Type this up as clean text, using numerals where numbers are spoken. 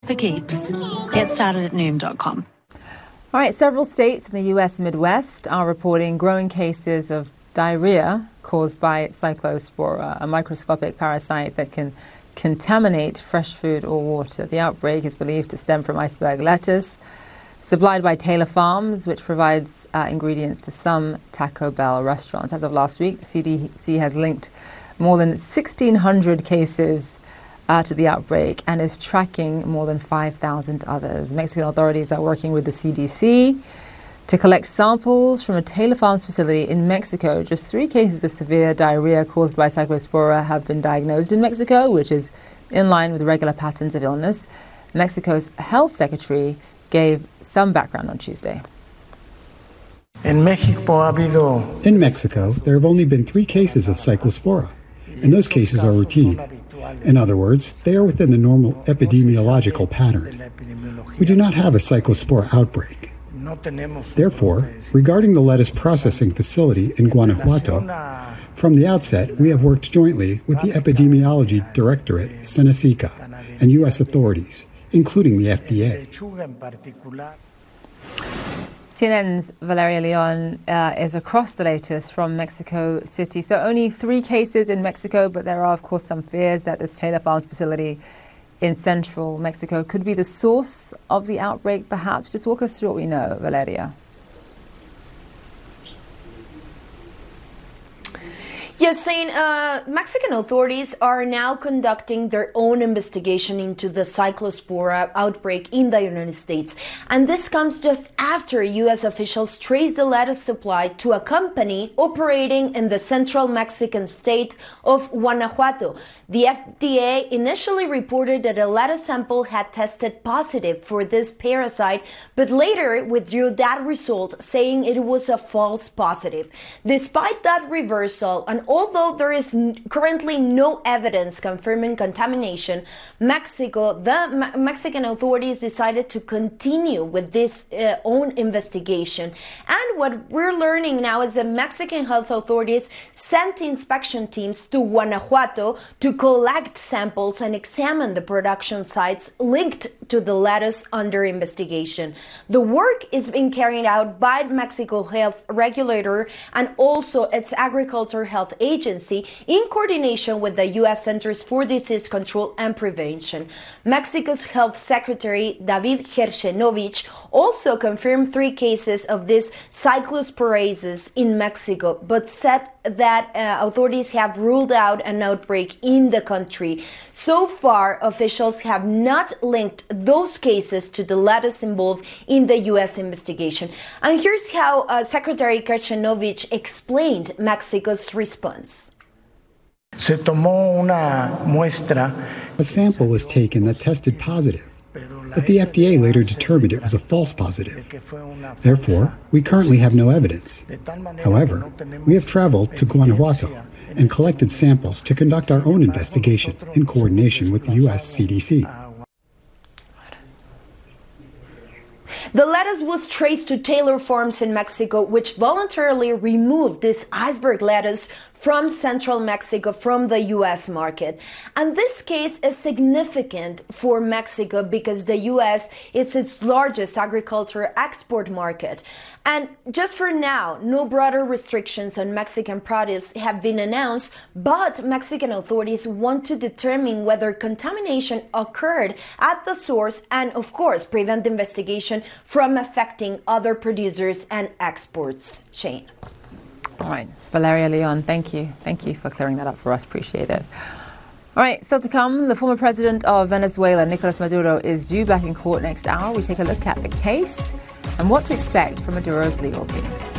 For keeps. Get started at Noom.com. All right, several states in the U.S. Midwest are reporting growing cases of diarrhea caused by Cyclospora, a microscopic parasite that can contaminate fresh food or water. The outbreak is believed to stem from iceberg lettuce, supplied by Taylor Farms, which provides ingredients to some Taco Bell restaurants. As of last week, the CDC has linked more than 1,600 cases to the outbreak and is tracking more than 5,000 others. Mexican authorities are working with the CDC to collect samples from a Taylor Farms facility in Mexico. Just 3 cases of severe diarrhea caused by Cyclospora have been diagnosed in Mexico, which is in line with regular patterns of illness. Mexico's health secretary gave some background on Tuesday. In Mexico, there have only been 3 cases of Cyclospora, and those cases are routine. In other words, they are within the normal epidemiological pattern. We do not have a Cyclospora outbreak. Therefore, regarding the lettuce processing facility in Guanajuato, from the outset, we have worked jointly with the Epidemiology Directorate, Senacica, and U.S. authorities, including the FDA. CNN's Valeria Leon is across the latest from Mexico City. So only 3 cases in Mexico, but there are, of course, some fears that this Taylor Farms facility in central Mexico could be the source of the outbreak, perhaps. Just walk us through what we know, Valeria. Yes, Zane, Mexican authorities are now conducting their own investigation into the Cyclospora outbreak in the United States. And this comes just after U.S. officials traced the lettuce supply to a company operating in the central Mexican state of Guanajuato. The FDA initially reported that a lettuce sample had tested positive for this parasite, but later withdrew that result, saying it was a false positive. Despite that reversal, and although there is currently no evidence confirming contamination, the Mexican authorities decided to continue with this own investigation. And what we're learning now is that Mexican health authorities sent inspection teams to Guanajuato to collect samples and examine the production sites linked to the lettuce under investigation. The work is being carried out by Mexico Health Regulator and also its Agriculture Health Agency in coordination with the U.S. Centers for Disease Control and Prevention. Mexico's Health Secretary David Gershesnovich also confirmed 3 cases of this cyclosporasis in Mexico, but said that authorities have ruled out an outbreak in the country. So far, officials have not linked those cases to the lettuce involved in the U.S. investigation. And here's how Secretary Gershesnovich explained Mexico's response. A sample was taken that tested positive, but the FDA later determined it was a false positive. Therefore, we currently have no evidence. However, we have traveled to Guanajuato and collected samples to conduct our own investigation in coordination with the U.S. CDC. The lettuce was traced to Taylor Farms in Mexico, which voluntarily removed this iceberg lettuce from central Mexico from the U.S. market. And this case is significant for Mexico because the U.S. is its largest agriculture export market. And just for now, no broader restrictions on Mexican produce have been announced, but Mexican authorities want to determine whether contamination occurred at the source and, of course, prevent the investigation from affecting other producers and exports chain. All right, Valeria Leon, thank you. Thank you for clearing that up for us. Appreciate it. All right, still to come, the former president of Venezuela, Nicolas Maduro, is due back in court next hour. We take a look at the case and what to expect from Maduro's legal team.